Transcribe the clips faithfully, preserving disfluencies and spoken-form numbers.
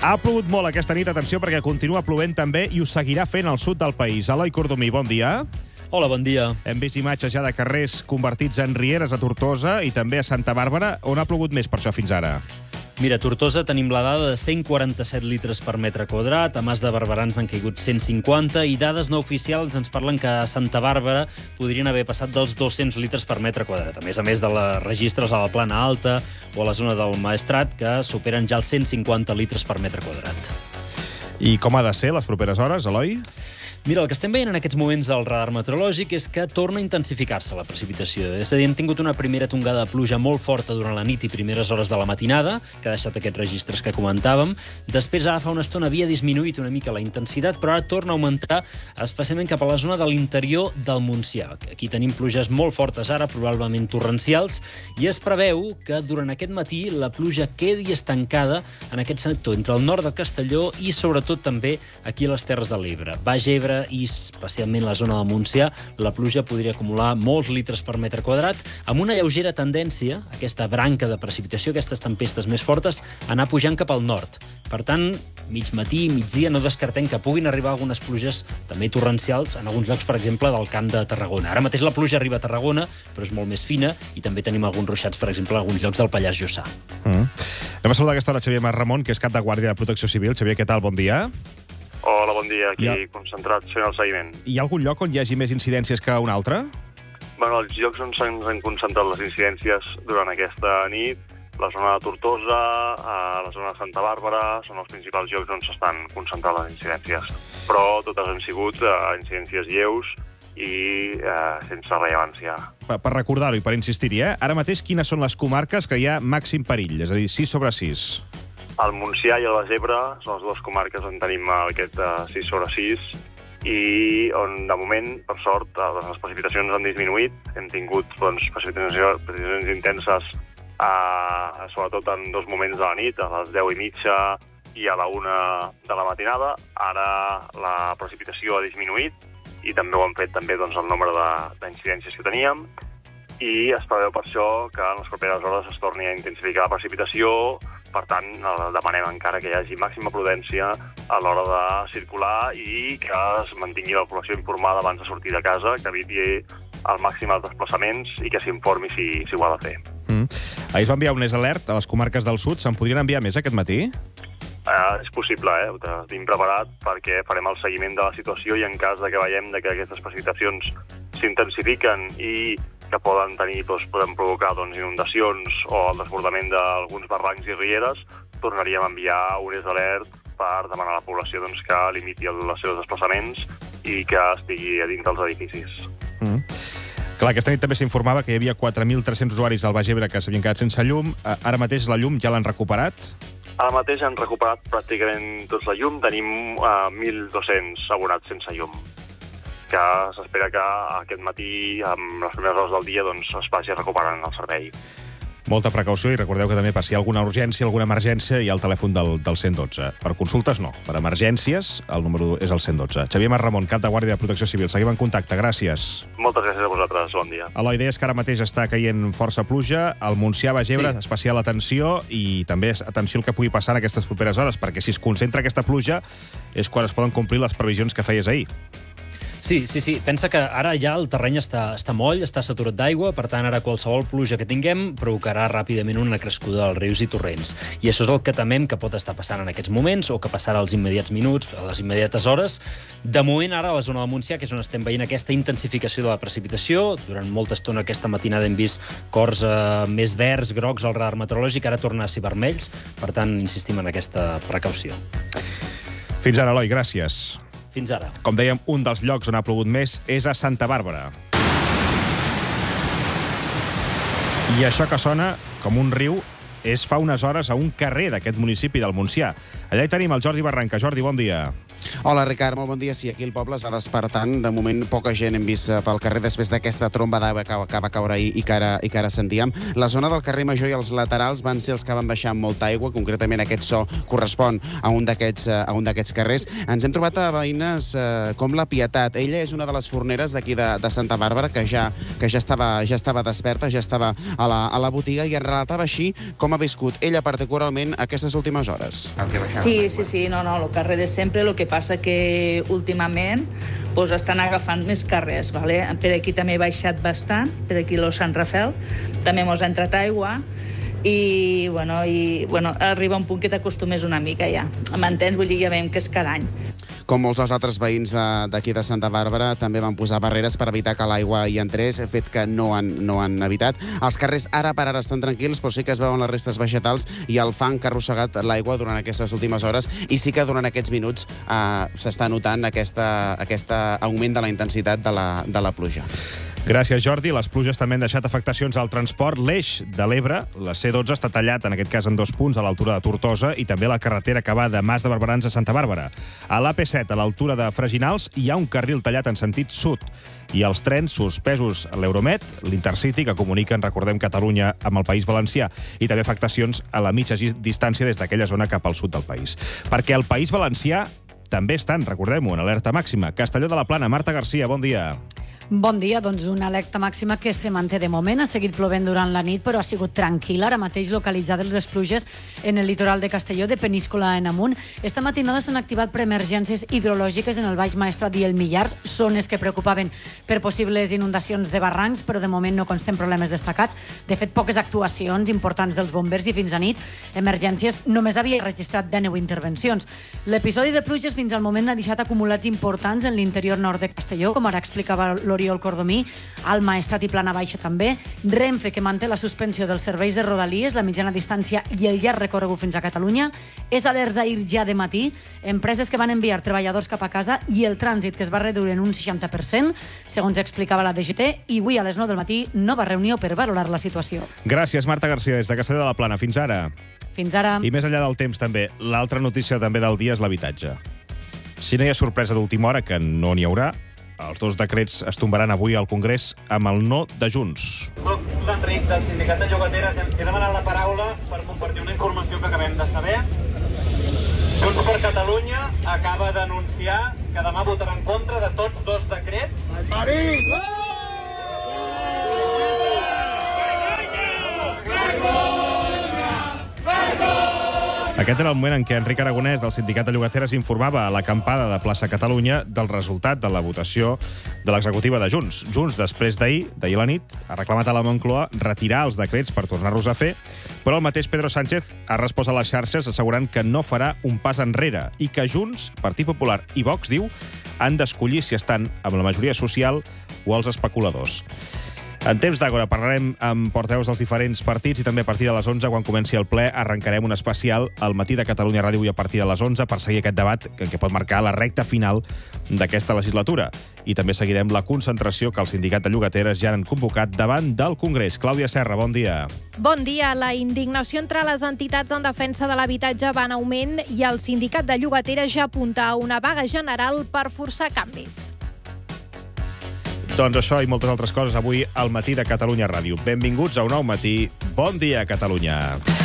Ha plogut molt aquesta nit, atenció, perquè continua plovent també i ho seguirà fent al sud del país. Eloi Cordomí, bon dia. Hola, bon dia. Hem vist imatges ja de carrers convertits en rieres a Tortosa i també a Santa Bàrbara. On ha plogut més per això fins ara? Mira, a Tortosa tenim la dada de cent quaranta-set litres per metre quadrat, a Mas de Barberans n'han caigut cent cinquanta i dades no oficials ens parlen que a Santa Bàrbara podrien haver passat dels dos-cents litres per metre quadrat, a més a més de les registres a la Plana Alta o a la zona del Maestrat, que superen ja els cent cinquanta litres per metre quadrat. I com ha de ser les properes hores, Eloi? Mira, el que estem veient en aquests moments del radar meteorològic és que torna a intensificar-se la precipitació. És a dir, hem tingut una primera tongada de pluja molt forta durant la nit i primeres hores de la matinada, que ha deixat aquests registres que comentàvem. Després, ara fa una estona, havia disminuït una mica la intensitat, però ara torna a augmentar, especialment cap a la zona de l'interior del Montsià. Aquí tenim pluges molt fortes ara, probablement torrencials, i es preveu que durant aquest matí la pluja quedi estancada en aquest sector, entre el nord de Castelló i, sobretot, també aquí a les Terres de l'Ebre. Baix Ebre i especialment la zona del Montsià, la pluja podria acumular molts litres per metre quadrat, amb una lleugera tendència, aquesta branca de precipitació, aquestes tempestes més fortes, a anar pujant cap al nord. Per tant, mig matí, migdia, no descartem que puguin arribar algunes pluges també torrencials en alguns llocs, per exemple, del Camp de Tarragona. Ara mateix la pluja arriba a Tarragona, però és molt més fina, i també tenim alguns ruixats, per exemple, en alguns llocs del Pallars Jussà. Mm. Anem a saludar aquesta hora Xavier Masramon, que és cap de guàrdia de Protecció Civil. Xavier, què tal? Bon dia. Hola, bon dia. Aquí ha... concentrats fent el seguiment. Hi ha algun lloc on hi hagi més incidències que un altre? Bueno, els llocs on s'han concentrat les incidències durant aquesta nit, la zona de Tortosa, la zona de Santa Bàrbara, són els principals llocs on s'estan concentrant les incidències. Però totes han sigut uh, incidències lleus i uh, sense rellevància. Per, per recordar-ho i per insistir-hi, eh? Ara mateix quines són les comarques que hi ha màxim perill? És a dir, sis sobre sis. El Montsià i el Baix Ebre són les dues comarques on tenim aquest uh, sis sobre sis i on, de moment, per sort, uh, les precipitacions han disminuït. Hem tingut doncs, precipitacions, precipitacions intenses, uh, sobretot en dos moments de la nit, a les deu i mitja i a la una de la matinada. Ara la precipitació ha disminuït i també ho han fet també doncs, el nombre d'incidències que teníem. I es preveu per això que en les properes hores es torni a intensificar la precipitació. Per tant, demanem encara que hi hagi màxima prudència a l'hora de circular i que es mantingui la població informada abans de sortir de casa, que eviti al màxim els desplaçaments i que s'informi si, si ho ha de fer. Mm. Ahir es va enviar un és alert a les comarques del sud. Se'n podrien enviar més aquest matí? Eh, és possible, eh? Ho tenim preparat perquè farem el seguiment de la situació i en cas de que veiem que aquestes precipitacions s'intensifiquen i que poden tenir, doncs, poden provocar doncs, inundacions o el desbordament d'alguns barrancs i rieres, tornaríem a enviar un és alert per demanar a la població doncs, que limiti els seus desplaçaments i que estigui a dins dels edificis. Mm. Clar, aquesta nit també s'informava que hi havia quatre mil tres-cents usuaris al Baix Ebre que s'havien quedat sense llum. Ara mateix la llum ja l'han recuperat? Ara mateix han recuperat pràcticament tots la llum. Tenim uh, mil dos-cents abonats sense llum, que s'espera que aquest matí, amb les primeres hores del dia, doncs, es vagi recuperant el servei. Molta precaució i recordeu que també per si hi ha alguna urgència, alguna emergència, hi ha el telèfon del, del cent dotze. Per consultes no, per emergències el número és el cent dotze. Xavier Masramon, cap de guàrdia de Protecció Civil. Seguim en contacte, gràcies. Moltes gràcies a vosaltres, bon dia. La idea és que ara mateix està caient força pluja, al Montsià, Baix Ebre, sí. Especial atenció, i també atenció al que pugui passar en aquestes properes hores, perquè si es concentra aquesta pluja és quan es poden complir les previsions que feies ahir. Sí, sí, sí. Pensa que ara ja el terreny està, està moll, està saturat d'aigua, per tant, ara qualsevol pluja que tinguem provocarà ràpidament una crescuda dels rius i torrents. I això és el que temem que pot estar passant en aquests moments o que passarà als immediats minuts, a les immediates hores. De moment, ara, a la zona del Montsià, que és on estem veient aquesta intensificació de la precipitació, durant molta estona aquesta matinada hem vist cors eh, més verds, grocs al radar meteorològic, ara torna a ser vermells, per tant, insistim en aquesta precaució. Fins ara, Eloi, gràcies. Fins ara. Com dèiem, un dels llocs on ha plogut més és a Santa Bàrbara. I això que sona com un riu és fa unes hores a un carrer d'aquest municipi del Montsià. Allà hi tenim el Jordi Barranca. Jordi, bon dia. Hola, Ricard, molt bon dia. Sí, aquí el poble es va despertant. De moment, poca gent hem vist pel carrer després d'aquesta tromba d'aigua que, que va caure ahir i que, ara, i que ara sentíem. La zona del carrer Major i els laterals van ser els que van baixar amb molta aigua. Concretament, aquest so correspon a un d'aquests a un d'aquests carrers. Ens hem trobat a veïnes eh, com la Pietat. Ella és una de les forneres d'aquí de, de Santa Bàrbara que ja, que ja, estava, ja estava desperta, ja estava a la, a la botiga i ens relatava així com com ha viscut ella particularment aquestes últimes hores. Sí, sí, sí, no, no, el carrer de sempre, el que passa que últimament pues, estan agafant més carrers, vale? Per aquí també he baixat bastant, per aquí a Sant Rafel, també mos ha entrat aigua, i, bueno, i bueno, arriba un punt que t'acostumes una mica ja. M'entens? Vull dir, ja veiem que és cada any. Com molts dels altres veïns d'aquí de, de Santa Bàrbara, també van posar barreres per evitar que l'aigua hi entrés, fet que no han, no han evitat. Els carrers ara per ara estan tranquils, però sí que es veuen les restes vegetals i el fang que ha arrossegat l'aigua durant aquestes últimes hores, i sí que durant aquests minuts eh, s'està notant aquesta, aquesta augment de la intensitat de la, de la pluja. Gràcies, Jordi. Les pluges també han deixat afectacions al transport. L'eix de l'Ebre, la C dotze, està tallat, en aquest cas en dos punts, a l'altura de Tortosa, i també la carretera que va de Mas de Barberans a Santa Bàrbara. A l'A P set, a l'altura de Freginals, hi ha un carril tallat en sentit sud. I els trens suspesos a l'Euromed, l'Intercity, que comuniquen, recordem, Catalunya amb el País Valencià, i també afectacions a la mitja distància des d'aquella zona cap al sud del país. Perquè el País Valencià també estan, recordem-ho, en alerta màxima. Castelló de la Plana, Marta Garcia, bon dia. Bon dia, doncs una alerta màxima que se manté de moment, ha seguit plovent durant la nit, però ha sigut tranquil·la, ara mateix localitzades les pluges en el litoral de Castelló, de Peníscola en amunt. Esta matinada s'han activat preemergències hidrològiques en el Baix Maestrat i el Millars, zones que preocupaven per possibles inundacions de barrancs, però de moment no consten problemes destacats. De fet, poques actuacions importants dels bombers i fins a nit, emergències només havia registrat deu intervencions. L'episodi de pluges fins al moment ha deixat acumulats importants en l'interior nord de Castelló, com ara explicava l'Oriol Cordomí, al Maestrat i Plana Baixa també. Renfe, que manté la suspensió dels serveis de Rodalies, la mitjana distància i el llarg recorregut fins a Catalunya. És alerts ahir ja de matí, empreses que van enviar treballadors cap a casa i el trànsit, que es va reduir en un seixanta per cent, segons explicava la D G T, i avui a les nou del matí nova reunió per valorar la situació. Gràcies, Marta Garcia, des de Castelló de la Plana. Fins ara. Fins ara. I més enllà del temps, també, l'altra notícia també del dia és l'habitatge. Si no hi ha sorpresa d'última hora, que no n'hi haurà, els dos decrets es tombaran avui al Congrés amb el no de Junts. Soc l'Enric, del Sindicat de Llogateres. He demanat la paraula per compartir una informació que acabem de saber. Junts per Catalunya acaba d'anunciar que demà votarà en contra de tots dos decrets. Marí! Aquest era el moment en què Enric Aragonès, del Sindicat de Llogateres, informava a l'acampada de Plaça Catalunya del resultat de la votació de l'executiva de Junts. Junts, després d'ahir, d'ahir a la nit, ha reclamat a la Moncloa retirar els decrets per tornar-los a fer, però el mateix Pedro Sánchez ha respost a les xarxes assegurant que no farà un pas enrere i que Junts, Partit Popular i Vox, diu, han d'escollir si estan amb la majoria social o els especuladors. En temps d'Àgora parlarem amb portaveus dels diferents partits i també a partir de les onze, quan comenci el ple, arrencarem un especial al matí de Catalunya Ràdio i a partir de les onze per seguir aquest debat que, que pot marcar la recta final d'aquesta legislatura. I també seguirem la concentració que el Sindicat de Llogateres ja han convocat davant del Congrés. Clàudia Serra, bon dia. Bon dia. La indignació entre les entitats en defensa de l'habitatge va en augment i el Sindicat de Llogateres ja apunta a una vaga general per forçar canvis. Doncs això i moltes altres coses avui al matí de Catalunya Ràdio. Benvinguts a un nou matí. Bon dia, Catalunya.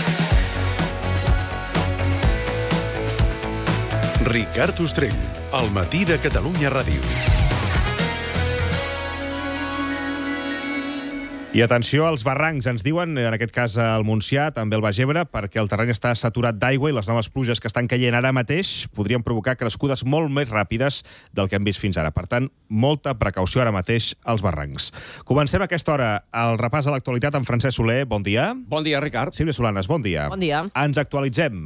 Ricard Ostrell, al matí de Catalunya Ràdio. I atenció als barrancs, ens diuen, en aquest cas al Montsià, també al Baix Ebre, perquè el terreny està saturat d'aigua i les noves pluges que estan caient ara mateix podrien provocar crescudes molt més ràpides del que hem vist fins ara. Per tant, molta precaució ara mateix als barrancs. Comencem a aquesta hora el repàs a l'actualitat amb Francesc Soler. Bon dia. Bon dia, Ricard. Sílvia Solanes, bon dia. Bon dia. Ens actualitzem.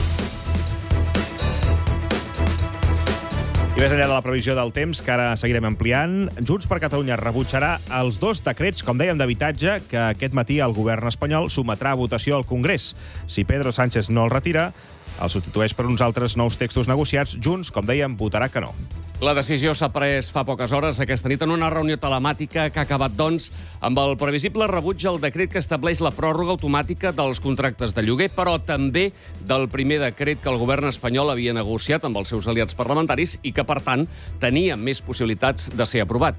I més enllà de la previsió del temps, que ara seguirem ampliant, Junts per Catalunya rebutjarà els dos decrets, com dèiem, d'habitatge, que aquest matí el govern espanyol sometrà a votació al Congrés. Si Pedro Sánchez no el retira, el substitueix per uns altres nous textos negociats. Junts, com dèiem, votarà que no. La decisió s'ha pres fa poques hores aquesta nit en una reunió telemàtica que ha acabat, doncs, amb el previsible rebuig al decret que estableix la pròrroga automàtica dels contractes de lloguer, però també del primer decret que el govern espanyol havia negociat amb els seus aliats parlamentaris i que, per tant, tenia més possibilitats de ser aprovat.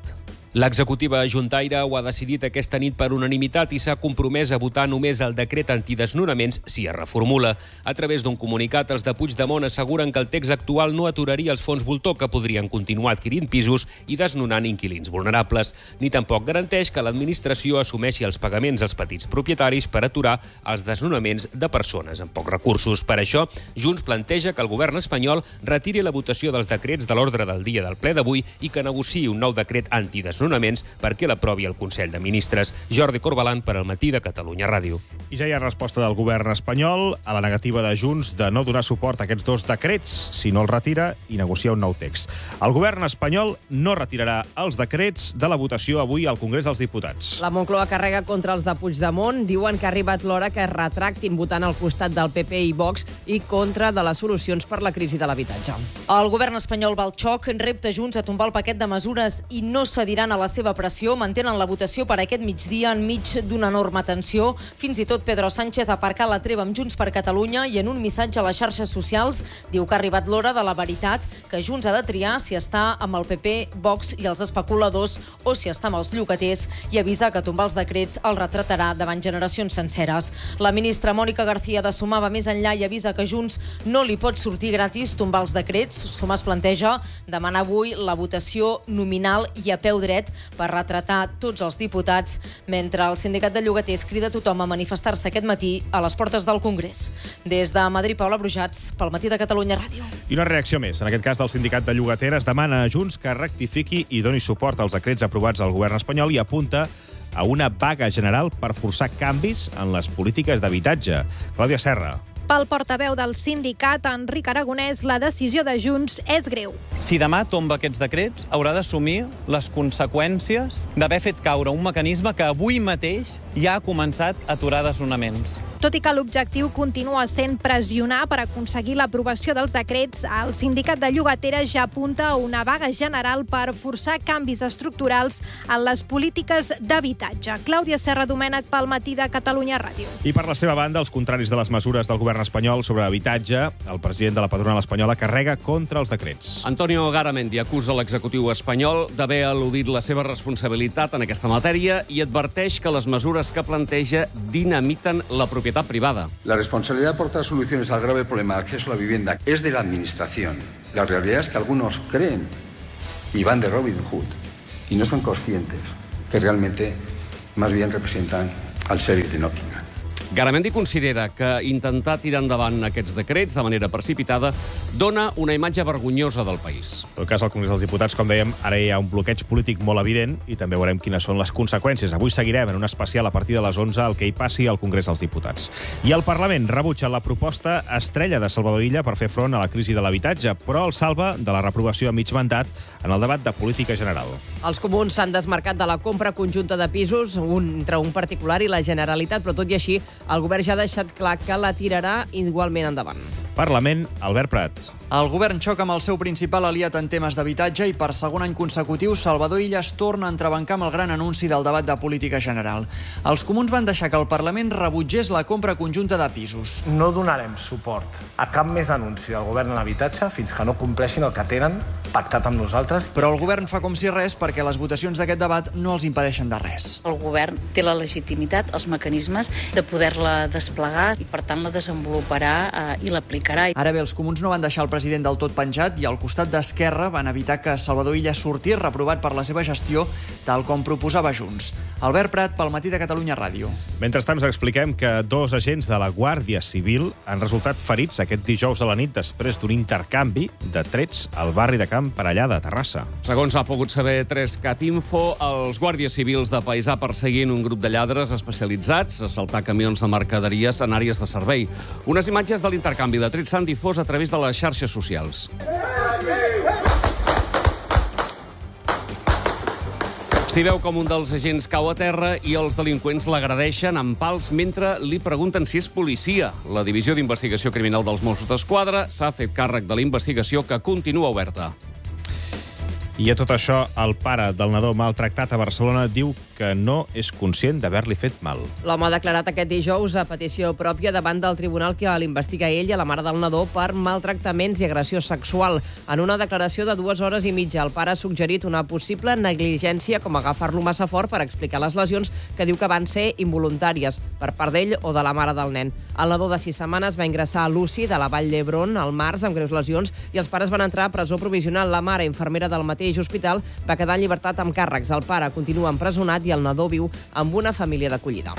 L'executiva juntaire ho ha decidit aquesta nit per unanimitat i s'ha compromès a votar només el decret antidesnonaments si es reformula. A través d'un comunicat, els de Puigdemont asseguren que el text actual no aturaria els fons voltor que podrien continuar adquirint pisos i desnonant inquilins vulnerables, ni tampoc garanteix que l'administració assumeixi els pagaments als petits propietaris per aturar els desnonaments de persones amb pocs recursos. Per això, Junts planteja que el govern espanyol retiri la votació dels decrets de l'ordre del dia del ple d'avui i que negociï un nou decret antidesnonaments perquè l'aprovi el Consell de Ministres. Jordi Corbalan per al Matí de Catalunya Ràdio. I ja hi ha resposta del govern espanyol a la negativa de Junts de no donar suport a aquests dos decrets si no el retira i negocia un nou text. El govern espanyol no retirarà els decrets de la votació avui al Congrés dels Diputats. La Moncloa carrega contra els de Puigdemont. Diuen que ha arribat l'hora que es retractin votant al costat del P P i Vox i contra de les solucions per la crisi de l'habitatge. El govern espanyol va al xoc, repta Junts a tombar el paquet de mesures i no cediran a la seva pressió, mantenen la votació per aquest migdia enmig d'una enorme tensió. Fins i tot Pedro Sánchez ha aparcat la treva amb Junts per Catalunya i en un missatge a les xarxes socials diu que ha arribat l'hora de la veritat, que Junts ha de triar si està amb el P P, Vox i els especuladors o si està amb els llogaters i avisa que tombar els decrets el retratarà davant generacions senceres. La ministra Mònica García de Sumar va més enllà i avisa que Junts no li pot sortir gratis tombar els decrets. Sumar es planteja demanar avui la votació nominal i a peu dret per retratar tots els diputats, mentre el sindicat de llogaters crida a tothom a manifestar-se aquest matí a les portes del Congrés. Des de Madrid, Paula Brujats, pel Matí de Catalunya Ràdio. I una reacció més. En aquest cas del sindicat de llogateres demana a Junts que rectifiqui i doni suport als decrets aprovats al govern espanyol i apunta a una vaga general per forçar canvis en les polítiques d'habitatge. Clàudia Serra. Pel portaveu del sindicat, Enric Aragonès, la decisió de Junts és greu. Si demà tomba aquests decrets, haurà d'assumir les conseqüències d'haver fet caure un mecanisme que avui mateix ja ha començat a aturar desnonaments. Tot i que l'objectiu continua sent pressionar per aconseguir l'aprovació dels decrets, el sindicat de llogateres ja apunta a una vaga general per forçar canvis estructurals en les polítiques d'habitatge. Clàudia Serra Domènech pel Matí de Catalunya Ràdio. I per la seva banda, els contraris de les mesures del govern espanyol sobre habitatge, el president de la patronal espanyola carrega contra els decrets. Antonio Garamendi acusa l'executiu espanyol d'haver al·ludit la seva responsabilitat en aquesta matèria i adverteix que les mesures que planteja dinamiten la propietat privada. La responsabilidad de aportar soluciones al grave problema de acceso a la vivienda es de la Administración. La realidad es que algunos creen y van de Robin Hood y no son conscientes que realmente más bien representan al sheriff de Nottingham. Garamendi considera que intentar tirar endavant aquests decrets de manera precipitada dona una imatge vergonyosa del país. En el cas del Congrés dels Diputats, com dèiem, ara hi ha un bloqueig polític molt evident i també veurem quines són les conseqüències. Avui seguirem en un especial a partir de les onze el que hi passi al Congrés dels Diputats. I el Parlament rebutja la proposta estrella de Salvador Illa per fer front a la crisi de l'habitatge, però el salva de la reprovació a mig mandat en el debat de política general. Els comuns s'han desmarcat de la compra conjunta de pisos un, entre un particular i la Generalitat, però tot i així el govern ja ha deixat clar que la tirarà igualment endavant. Parlament, Albert Prat. El govern xoca amb el seu principal aliat en temes d'habitatge i per segon any consecutiu Salvador Illa es torna a entrebancar amb el gran anunci del debat de política general. Els comuns van deixar que el Parlament rebutgés la compra conjunta de pisos. No donarem suport a cap més anunci del govern en l'habitatge fins que no compleixin el que tenen pactat amb nosaltres. Però el govern fa com si res perquè les votacions d'aquest debat no els impedeixen de res. El govern té la legitimitat, els mecanismes de poder-la desplegar i per tant la desenvoluparà eh, i l'aplicarà. Ara bé, els comuns no van deixar el president del tot penjat i al costat d'Esquerra van evitar que Salvador Illa sortís reprovat per la seva gestió, tal com proposava Junts. Albert Prat, pel Matí de Catalunya Ràdio. Mentrestant us expliquem que dos agents de la Guàrdia Civil han resultat ferits aquest dijous a la nit després d'un intercanvi de trets al barri de Camp Parellada, a Terrassa. Segons ha pogut saber tres cat info, els guàrdies civils de Paisà perseguint un grup de lladres especialitzats a assaltar camions de mercaderies en àrees de servei. Unes imatges de l'intercanvi de trets s'han difós a través de les xarxes socials. S'hi veu com un dels agents cau a terra i els delinqüents l'agredeixen amb pals mentre li pregunten si és policia. La Divisió d'Investigació Criminal dels Mossos d'Esquadra s'ha fet càrrec de la investigació que continua oberta. I a tot això, el pare del nadó maltractat a Barcelona diu que no és conscient d'haver-li fet mal. L'home ha declarat aquest dijous a petició pròpia davant del tribunal que l'investiga ell i a la mare del nadó per maltractaments i agressió sexual. En una declaració de dues hores i mitja, el pare ha suggerit una possible negligència com agafar-lo massa fort per explicar les lesions que diu que van ser involuntàries per part d'ell o de la mare del nen. El nadó de sis setmanes va ingressar a l'U C I de la Vall d'Hebron al març amb greus lesions i els pares van entrar a presó provisional. La mare, infermera del mateix hospital, va quedar en llibertat amb càrrecs. El pare continua empresonat i el nadó viu amb una família d'acollida.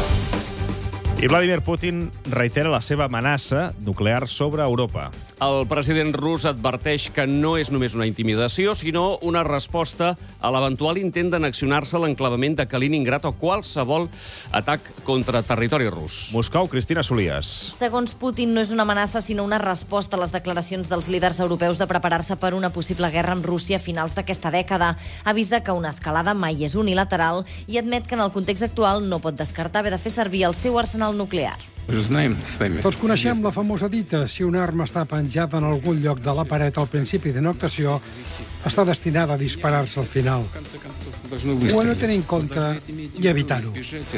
I Vladimir Putin reitera la seva amenaça nuclear sobre Europa. El president rus adverteix que no és només una intimidació, sinó una resposta a l'eventual intent d'anexionar-se a l'enclavament de Kaliningrad o qualsevol atac contra territori rus. Moscou, Cristina Solias. Segons Putin, no és una amenaça, sinó una resposta a les declaracions dels líders europeus de preparar-se per una possible guerra amb Rússia a finals d'aquesta dècada. Avisa que una escalada mai és unilateral i admet que en el context actual no pot descartar haver de fer servir el seu arsenal nuclear. Tots coneixem la famosa dita: si una arma està penjada en algun lloc de la paret al principi d'una actuació, està destinada a disparar-se al final. Ho hem de tenir en compte i evitar-ho.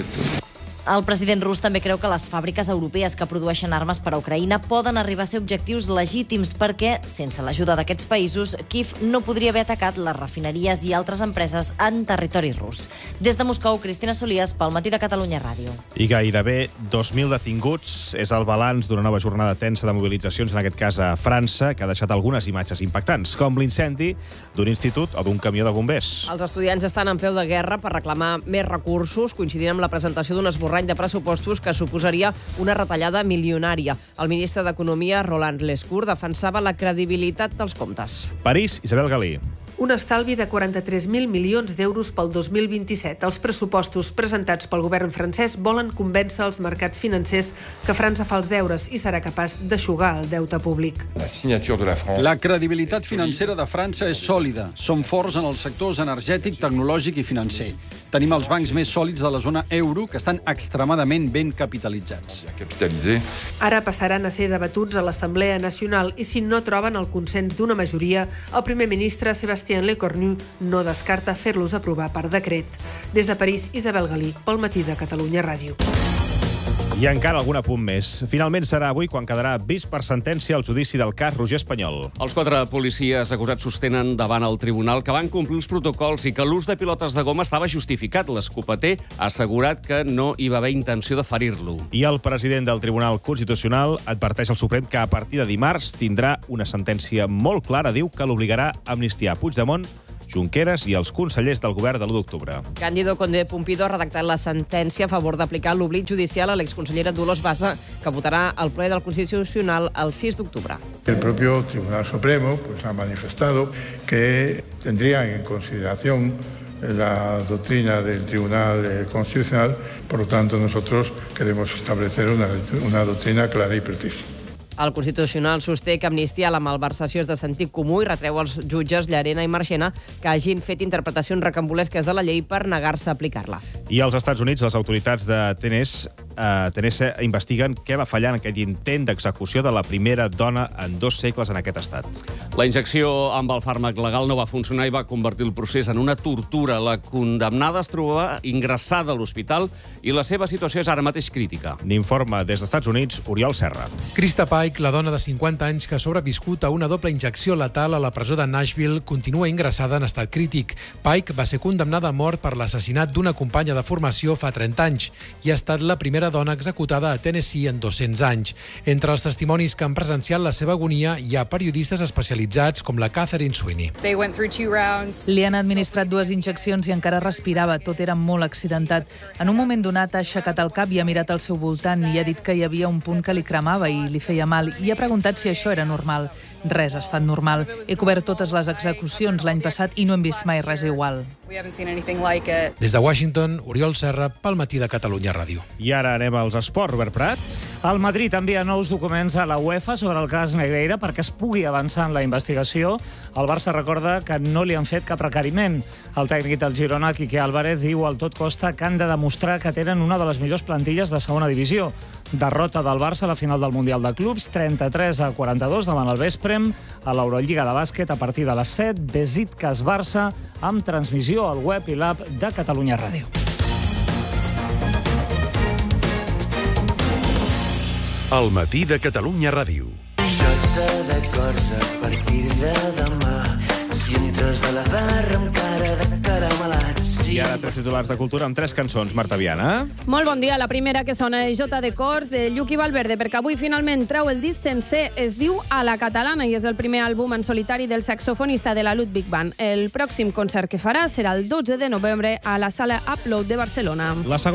El president rus també creu que les fàbriques europees que produeixen armes per a Ucraïna poden arribar a ser objectius legítims perquè, sense l'ajuda d'aquests països, Kíev no podria haver atacat les refineries i altres empreses en territori rus. Des de Moscou, Cristina Solias, pel Matí de Catalunya Ràdio. I gairebé dos mil detinguts és el balanç d'una nova jornada tensa de mobilitzacions, en aquest cas a França, que ha deixat algunes imatges impactants, com l'incendi d'un institut o d'un camió de bombers. Els estudiants estan en peu de guerra per reclamar més recursos, coincidint amb la presentació d'un esborrany de pressupostos que suposaria una retallada milionària. El ministre d'Economia, Roland Lescure, defensava la credibilitat dels comptes. París, Isabel Galí. Un estalvi de quaranta-tres mil milions d'euros pel dos mil vint-i-set. Els pressupostos presentats pel govern francès volen convèncer els mercats financers que França fa els deures i serà capaç d'eixugar el deute públic. La credibilitat financera de França és sòlida. Som forts en els sectors energètic, tecnològic i financer. Tenim els bancs més sòlids de la zona euro que estan extremadament ben capitalitzats. Ara passaran a ser debatuts a l'Assemblea Nacional i si no troben el consens d'una majoria, el primer ministre Sébastien Lecornu no descarta fer-los aprovar per decret. Des de París, Isabel Galí, pel Matí de Catalunya Ràdio. I encara algun apunt més. Finalment serà avui quan quedarà vist per sentència el judici del cas Roger Espanyol. Els quatre policies acusats sostenen davant el tribunal que van complir els protocols i que l'ús de pilotes de goma estava justificat. L'escopeter ha assegurat que no hi va haver intenció de ferir-lo. I el president del Tribunal Constitucional adverteix al Suprem que a partir de dimarts tindrà una sentència molt clara. Diu que l'obligarà a amnistiar Puigdemont, Junqueras i els consellers del govern de l'u d'octubre. Cándido Condé Pumpido ha redactat la sentència a favor d'aplicar l'oblit judicial a l'exconsellera Dolors Bassa, que votarà al ple del Constitucional el sis d'octubre. El propio Tribunal Supremo pues, ha manifestado que tendría en consideración la doctrina del Tribunal Constitucional, por lo tanto nosotros queremos establecer una, una doctrina clara y precisa. El Constitucional sosté que amnistiar la malversació és de sentit comú i retreu als jutges Llarena i Marchena que hagin fet interpretacions recambulesques de la llei per negar-se a aplicar-la. I als Estats Units, les autoritats de Tennessee, eh, Tennessee investiguen què va fallar en aquest intent d'execució de la primera dona en dos segles en aquest estat. La injecció amb el fàrmac legal no va funcionar i va convertir el procés en una tortura. La condemnada es trobava ingressada a l'hospital i la seva situació és ara mateix crítica. N'informa des dels Estats Units, Oriol Serra. Krista Pike, la dona de cinquanta anys que ha sobreviscut a una doble injecció letal a la presó de Nashville, continua ingressada en estat crític. Pike va ser condemnada a mort per l'assassinat d'una companya de formació fa trenta anys i ha estat la primera dona executada a Tennessee en dos-cents anys. Entre els testimonis que han presenciat la seva agonia hi ha periodistes especialitzats com la Catherine Sweeney. Li han administrat dues injeccions i encara respirava. Tot era molt accidentat. En un moment donat ha aixecat el cap i ha mirat al seu voltant i ha dit que hi havia un punt que li cremava i li feia mal i ha preguntat si això era normal. Res ha estat normal. He cobert totes les execucions l'any passat i no hem vist mai res igual. Des de Washington, Oriol Serra, pel Matí de Catalunya Ràdio. I ara anem als esports, Robert Prat. El Madrid envia nous documents a la UEFA sobre el cas Negreira perquè es pugui avançar en la investigació. El Barça recorda que no li han fet cap requeriment. El tècnic del Girona, Quique Álvarez, diu al tot costa que han de demostrar que tenen una de les millors plantilles de segona divisió. Derrota del Barça a la final del Mundial de Clubs, trenta-tres a quaranta-dos davant el Vesprem. A l'Eurolliga de bàsquet, a partir de les set, Besiktas Barça, amb transmissió al web i l'app de Catalunya Ràdio. Al matí de Catalunya Ràdio. Jota de cors a partir de demà. Si entres a la barra amb cara de caramelats. I ara tres titulars de cultura amb tres cançons. Marta Viana. Molt bon dia. La primera que sona és Jota de cors de Lluc i Valverde, perquè avui finalment treu el disc sencer. Es diu A la Catalana i és el primer àlbum en solitari del saxofonista de la Ludwig Band. El pròxim concert que farà serà el dotze de novembre a la sala Upload de Barcelona. La segona